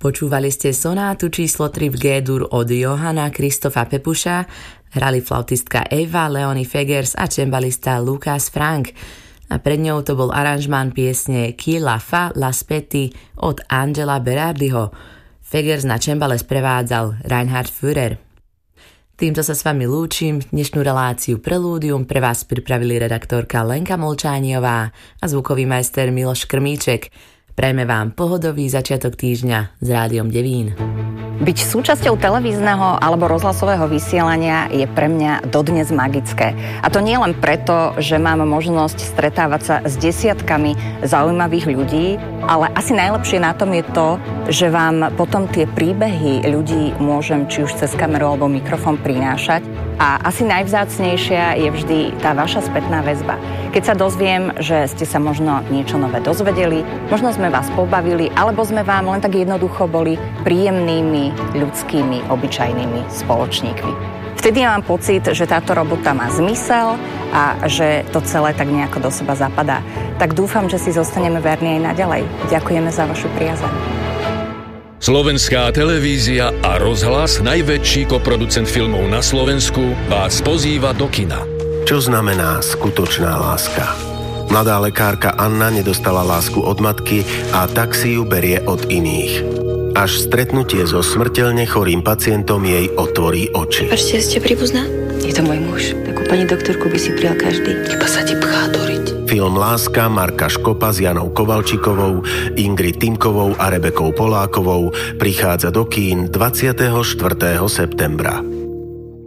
Počúvali ste sonátu číslo 3 v G-dur od Johanna Christopha Pepuša, hrali flautistka Eva Leonie Fegers a cembalista Lukas Frank. A pred ňou to bol aranžmán piesne Chi la fa l'aspetti od Angela Berardiho. Fegers na cembale sprevádzal Reinhard Führer. Týmto sa s vami lúčim. Dnešnú reláciu Prelúdium pre vás pripravili redaktorka Lenka Molčániová a zvukový majster Miloš Krmíček. Prajme vám pohodový začiatok týždňa s Rádiom Devín. Byť súčasťou televízneho alebo rozhlasového vysielania je pre mňa dodnes magické. A to nie len preto, že mám možnosť stretávať sa s desiatkami zaujímavých ľudí, ale asi najlepšie na tom je to, že vám potom tie príbehy ľudí môžem či už cez kameru alebo mikrofón prinášať. A asi najvzácnejšia je vždy tá vaša spätná väzba. Keď sa dozviem, že ste sa možno niečo nové dozvedeli, možno sme vás pobavili, alebo sme vám len tak jednoducho boli príjemnými, ľudskými, obyčajnými spoločníkmi. Vtedy ja mám pocit, že táto robota má zmysel a že to celé tak nejako do seba zapadá. Tak dúfam, že si zostaneme verní aj naďalej. Ďakujeme za vašu priazeň. Slovenská televízia a rozhlas, najväčší koproducent filmov na Slovensku, vás pozýva do kina. Čo znamená skutočná láska? Mladá lekárka Anna nedostala lásku od matky a tak si ju berie od iných. Až stretnutie so smrteľne chorým pacientom jej otvorí oči. Ešte ste príbuzná? Je to môj muž. Takú pani doktorku by si prijal každý. Iba sa ti pchá doriť. Film Láska Marka Škopa s Janou Kovalčikovou, Ingrid Týmkovou a Rebekou Polákovou prichádza do kín 24. septembra.